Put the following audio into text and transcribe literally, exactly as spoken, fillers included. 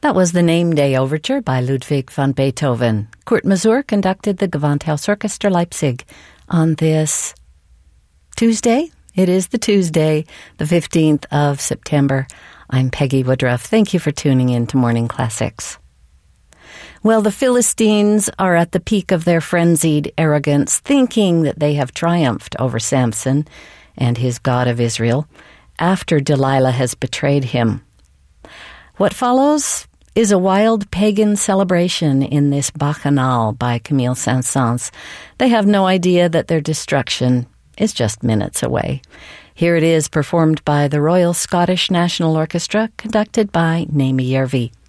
That was the Name Day Overture by Ludwig van Beethoven. Kurt Masur conducted the Gewandhaus Orchestra Leipzig on this Tuesday. It is the Tuesday, the fifteenth of September. I'm Peggy Woodruff. Thank you for tuning in to Morning Classics. Well, the Philistines are at the peak of their frenzied arrogance, thinking that they have triumphed over Samson and his God of Israel after Delilah has betrayed him. What follows is a wild pagan celebration in this Bacchanal by Camille Saint-Saëns. They have no idea that their destruction is just minutes away. Here it is, performed by the Royal Scottish National Orchestra, conducted by Naomi Järvi.